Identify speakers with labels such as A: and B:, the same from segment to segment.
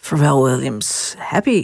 A: Pharrell Williams, Happy.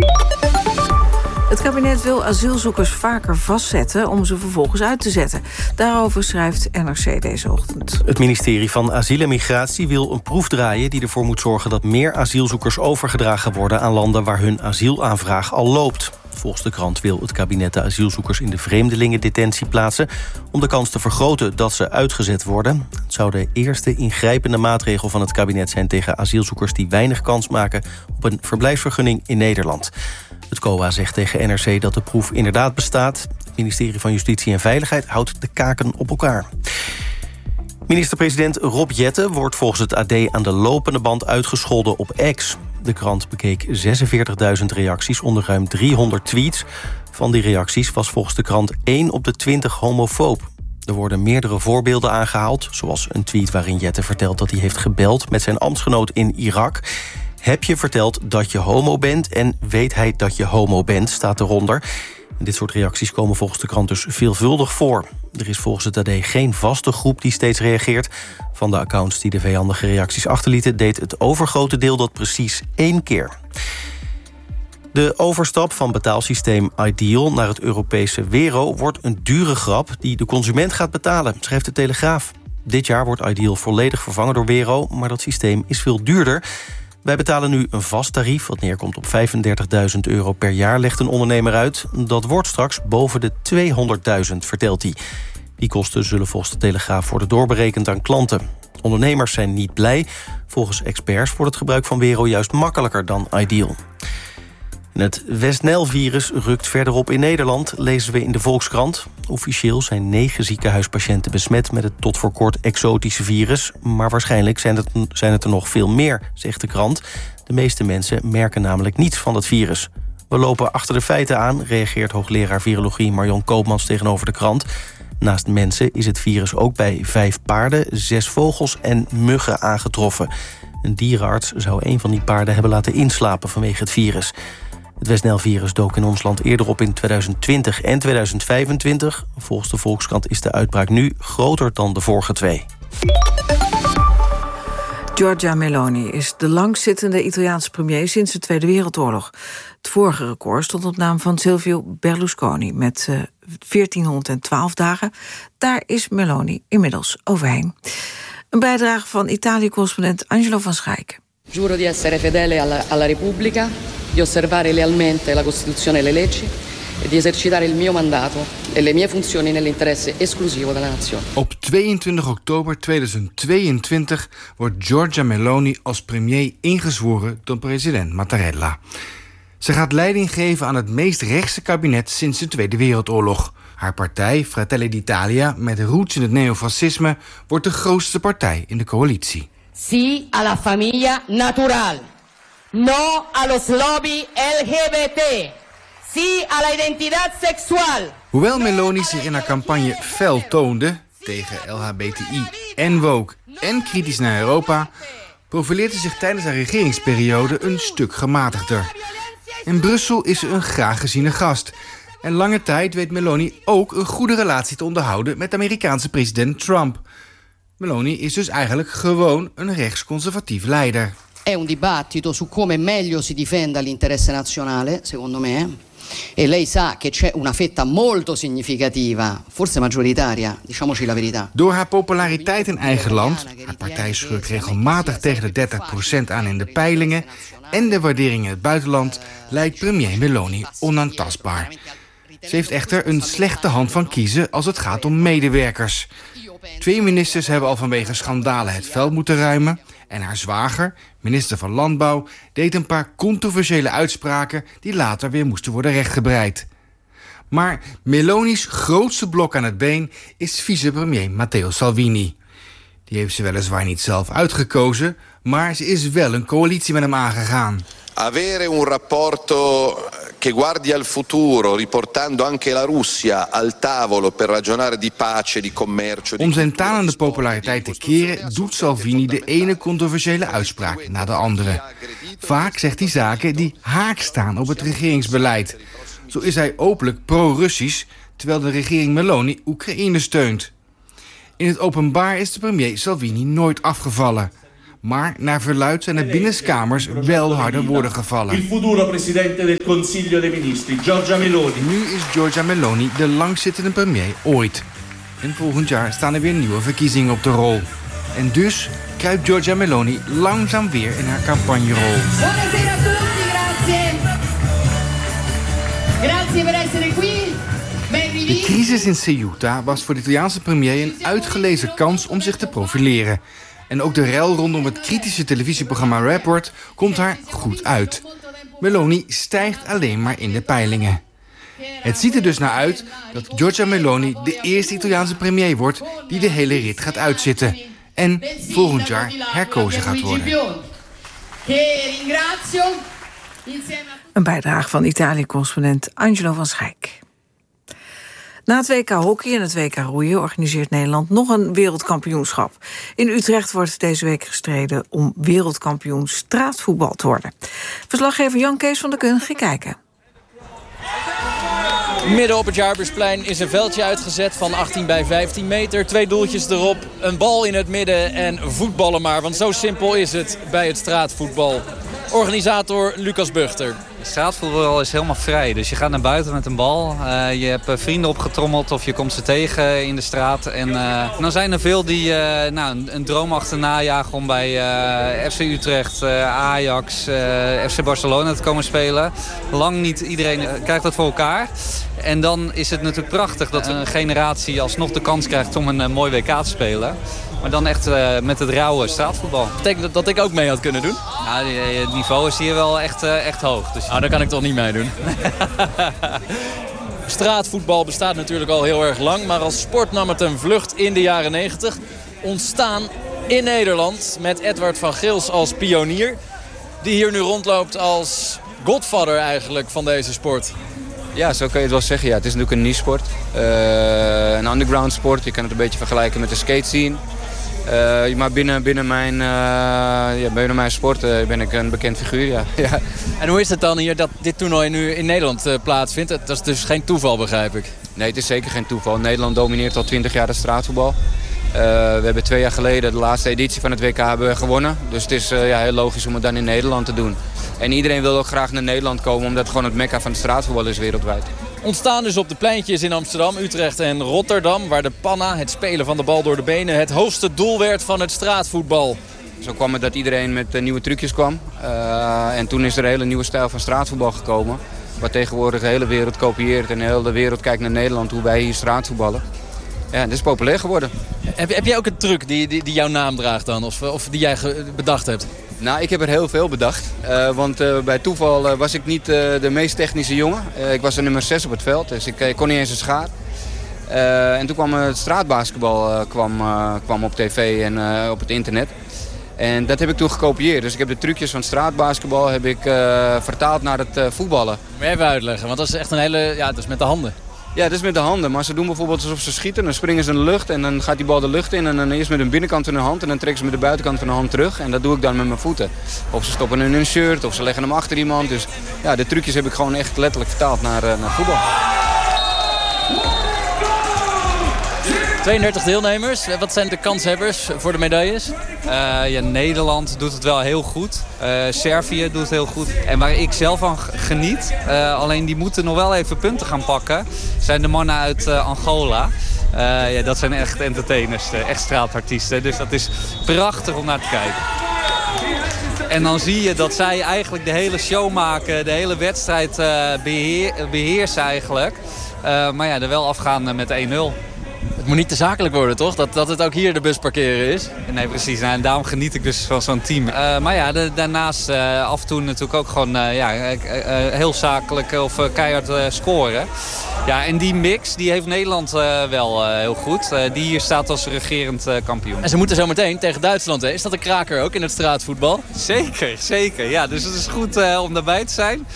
A: Het kabinet wil asielzoekers vaker vastzetten om ze vervolgens uit te zetten. Daarover schrijft NRC deze ochtend.
B: Het ministerie van Asiel en Migratie wil een proef draaien die ervoor moet zorgen dat meer asielzoekers overgedragen worden aan landen waar hun asielaanvraag al loopt. Volgens de krant wil het kabinet de asielzoekers in de vreemdelingendetentie plaatsen om de kans te vergroten dat ze uitgezet worden. Het zou de eerste ingrijpende maatregel van het kabinet zijn tegen asielzoekers die weinig kans maken op een verblijfsvergunning in Nederland. Het COA zegt tegen NRC dat de proef inderdaad bestaat. Het ministerie van Justitie en Veiligheid houdt de kaken op elkaar. Minister-president Rob Jetten wordt volgens het AD aan de lopende band uitgescholden op X. De krant bekeek 46.000 reacties onder ruim 300 tweets. Van die reacties was volgens de krant 1 op de 20 homofoob. Er worden meerdere voorbeelden aangehaald, zoals een tweet waarin Jetten vertelt dat hij heeft gebeld met zijn ambtsgenoot in Irak. Heb je verteld dat je homo bent en weet hij dat je homo bent, staat eronder. En dit soort reacties komen volgens de krant dus veelvuldig voor. Er is volgens het AD geen vaste groep die steeds reageert. Van de accounts die de vijandige reacties achterlieten deed het overgrote deel dat precies 1 keer. De overstap van betaalsysteem Ideal naar het Europese Wero wordt een dure grap die de consument gaat betalen, schrijft de Telegraaf. Dit jaar wordt Ideal volledig vervangen door Wero, maar dat systeem is veel duurder. Wij betalen nu een vast tarief, wat neerkomt op €35.000 per jaar, legt een ondernemer uit. Dat wordt straks boven de 200.000, vertelt hij. Die kosten zullen volgens de Telegraaf worden doorberekend aan klanten. Ondernemers zijn niet blij. Volgens experts wordt het gebruik van Wero juist makkelijker dan Ideal. En het West-Nijl-virus rukt verderop in Nederland, lezen we in de Volkskrant. Officieel zijn 9 ziekenhuispatiënten besmet met het tot voor kort exotische virus. Maar waarschijnlijk zijn het er nog veel meer, zegt de krant. De meeste mensen merken namelijk niets van het virus. We lopen achter de feiten aan, reageert hoogleraar virologie Marion Koopmans tegenover de krant. Naast mensen is het virus ook bij 5 paarden, 6 vogels en muggen aangetroffen. Een dierenarts zou een van die paarden hebben laten inslapen vanwege het virus. Het West-Nijl-virus dook in ons land eerder op in 2020 en 2025. Volgens de Volkskrant is de uitbraak nu groter dan de vorige 2.
A: Giorgia Meloni is de langstzittende Italiaanse premier sinds de Tweede Wereldoorlog. Het vorige record stond op naam van Silvio Berlusconi met 1412 dagen. Daar is Meloni inmiddels overheen. Een bijdrage van Italië-correspondent Angelo van Schaik.
C: Giuro di essere fedele alla Repubblica, di osservare lealmente la Costituzione e le leggi e di esercitare il mio mandato e le mie funzioni nell'interesse esclusivo della nazione.
D: Op 22 oktober 2022 wordt Giorgia Meloni als premier ingezworen door president Mattarella. Ze gaat leiding geven aan het meest rechtse kabinet sinds de Tweede Wereldoorlog. Haar partij, Fratelli d'Italia, met roots in het neofascisme, wordt de grootste partij in de coalitie.
C: Sì alla famiglia naturale. No a los lobby LGBT. Sì alla identidad sexual.
D: Hoewel Meloni zich in haar campagne fel toonde tegen LHBTI en woke en kritisch naar Europa, profileert ze zich tijdens haar regeringsperiode een stuk gematigder. In Brussel is ze een graag geziene gast. En lange tijd weet Meloni ook een goede relatie te onderhouden met de Amerikaanse president Trump. Meloni is dus eigenlijk gewoon een rechtsconservatief leider.
C: È un dibattito su come meglio si difenda l'interesse nazionale, secondo me. E lei sa che c'è una fetta molto significativa, forse maggioritaria, diciamoci la verità.
D: Door haar populariteit in eigen land, haar partij schurkt regelmatig tegen de 30% aan in de peilingen, en de waardering in het buitenland lijkt premier Meloni onaantastbaar. Ze heeft echter een slechte hand van kiezen als het gaat om medewerkers. 2 ministers hebben al vanwege schandalen het veld moeten ruimen. En haar zwager, minister van Landbouw, deed een paar controversiële uitspraken die later weer moesten worden rechtgebreid. Maar Meloni's grootste blok aan het been is vicepremier Matteo Salvini. Die heeft ze weliswaar niet zelf uitgekozen, maar ze is wel een coalitie met hem aangegaan.
E: Avere un rapporto che guardi al futuro, riportando anche la Russia al tavolo per ragionare di pace, di commercio.
D: Om zijn talende populariteit te keren doet Salvini de ene controversiële uitspraak na de andere. Vaak zegt hij zaken die haak staan op het regeringsbeleid. Zo is hij openlijk pro-Russisch, terwijl de regering Meloni Oekraïne steunt. In het openbaar is de premier Salvini nooit afgevallen. Maar naar verluidt zijn er binnenskamers wel harde woorden gevallen.
F: Il futuro presidente del Consiglio dei Ministri, Giorgia Meloni.
D: Nu is Giorgia Meloni de langzittende premier ooit. En volgend jaar staan er weer nieuwe verkiezingen op de rol. En dus kruipt Giorgia Meloni langzaam weer in haar campagnerol.
G: Buonasera a tutti, grazie. Grazie per essere qui.
D: De crisis in Ceuta was voor de Italiaanse premier een uitgelezen kans om zich te profileren. En ook de rel rondom het kritische televisieprogramma Report komt haar goed uit. Meloni stijgt alleen maar in de peilingen. Het ziet er dus naar uit dat Giorgia Meloni de eerste Italiaanse premier wordt die de hele rit gaat uitzitten. En volgend jaar herkozen gaat worden.
A: Een bijdrage van Italië-correspondent Angelo van Schijk. Na het WK hockey en het WK roeien organiseert Nederland nog een wereldkampioenschap. In Utrecht wordt deze week gestreden om wereldkampioen straatvoetbal te worden. Verslaggever Jan Kees van der Kun ging kijken.
H: Midden op het Jaarbeursplein is een veldje uitgezet van 18 bij 15 meter. 2 doeltjes erop, een bal in het midden en voetballen maar. Want zo simpel is het bij het straatvoetbal. Organisator Lucas Buchter.
I: Straatvoetbal is helemaal vrij. Dus je gaat naar buiten met een bal. Je hebt vrienden opgetrommeld of je komt ze tegen in de straat. En dan zijn er veel die een droom achterna jagen om bij FC Utrecht, Ajax, FC Barcelona te komen spelen. Lang niet iedereen krijgt dat voor elkaar. En dan is het natuurlijk prachtig dat een generatie alsnog de kans krijgt om een mooi WK te spelen. Maar dan echt met het rauwe straatvoetbal.
H: Betekent dat ik ook mee had kunnen doen?
I: Nou, het niveau is hier wel echt hoog. Dus...
H: Nou, daar kan ik toch niet meedoen. Straatvoetbal bestaat natuurlijk al heel erg lang. Maar als sport nam het een vlucht in de jaren 90. Ontstaan in Nederland met Edward van Gils als pionier. Die hier nu rondloopt als godfather eigenlijk van deze sport.
J: Ja, zo kan je het wel zeggen. Ja, het is natuurlijk een niche-sport. Een underground sport. Je kan het een beetje vergelijken met de skate scene. Maar binnen mijn sport ben ik een bekend figuur, ja. Ja.
H: En hoe is het dan hier dat dit toernooi nu in Nederland plaatsvindt? Dat is dus geen toeval, begrijp ik.
J: Nee, het is zeker geen toeval. Nederland domineert al 20 jaar het straatvoetbal. We hebben 2 jaar geleden de laatste editie van het WK hebben gewonnen. Dus het is heel logisch om het dan in Nederland te doen. En iedereen wil ook graag naar Nederland komen, omdat het gewoon het mekka van het straatvoetbal is wereldwijd.
H: Ontstaan dus op de pleintjes in Amsterdam, Utrecht en Rotterdam, waar de panna, het spelen van de bal door de benen, het hoogste doel werd van het straatvoetbal.
J: Zo kwam het dat iedereen met nieuwe trucjes kwam. En toen is er een hele nieuwe stijl van straatvoetbal gekomen. Wat tegenwoordig de hele wereld kopieert en de hele wereld kijkt naar Nederland, hoe wij hier straatvoetballen. Ja, het is populair geworden.
H: Heb jij ook een truc die jouw naam draagt dan, of die jij bedacht hebt?
J: Nou, ik heb er heel veel bedacht. Want bij toeval was ik niet de meest technische jongen. Ik was de nummer 6 op het veld, dus ik kon niet eens een schaar. En toen kwam het straatbasketbal kwam op tv en op het internet. En dat heb ik toen gekopieerd. Dus ik heb de trucjes van straatbasketbal vertaald naar het voetballen.
H: Moet je even uitleggen, want dat is echt een hele... Ja, dat is met de handen.
J: Ja, dat is met de handen. Maar ze doen bijvoorbeeld alsof ze schieten. Dan springen ze in de lucht en dan gaat die bal de lucht in. En dan eerst met hun binnenkant van hun hand en dan trekken ze met de buitenkant van de hand terug. En dat doe ik dan met mijn voeten. Of ze stoppen in hun shirt of ze leggen hem achter iemand. Dus ja, de trucjes heb ik gewoon echt letterlijk vertaald naar voetbal.
H: 32 deelnemers. Wat zijn de kanshebbers voor de medailles?
I: Nederland doet het wel heel goed. Servië doet het heel goed. En waar ik zelf van geniet, alleen die moeten nog wel even punten gaan pakken, zijn de mannen uit Angola. Dat zijn echt entertainers, echt straatartiesten. Dus dat is prachtig om naar te kijken. En dan zie je dat zij eigenlijk de hele show maken, de hele wedstrijd beheersen eigenlijk. Maar er wel afgaan met 1-0.
H: Het moet niet te zakelijk worden, toch? Dat het ook hier de bus parkeren is.
I: Nee, precies. En daarom geniet ik dus van zo'n team. Daarnaast af en toe natuurlijk ook gewoon heel zakelijk of keihard scoren. Ja, en die mix die heeft Nederland wel heel goed. Die hier staat als regerend kampioen.
H: En ze moeten zo meteen tegen Duitsland, hè? Is dat een kraker ook in het straatvoetbal?
I: Zeker. Ja, dus het is goed om daarbij te zijn.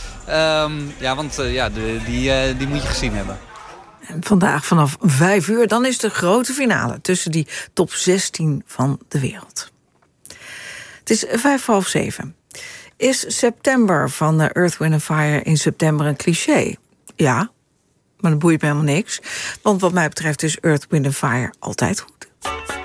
I: Die moet je gezien hebben.
A: En vandaag vanaf 5:00, dan is de grote finale tussen die top 16 van de wereld. Het is 6:55. Is september van Earth, Wind & Fire in september een cliché? Ja, maar dat boeit me helemaal niks. Want wat mij betreft is Earth, Wind & Fire altijd goed.